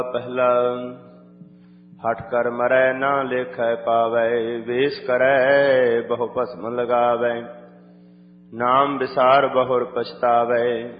ਪਹਿਲਾ ਹਟ ਕਰ ਮਰੈ ਨਾ ਲੇਖੈ ਪਾਵੈ, ਵੇਸ ਕਰੈ ਬਹੁ ਭਸਮ ਲਗਾਵੈ, ਨਾਮ ਵਿਸਾਰ ਬਹੁਰ ਪਛਤਾਵੈ।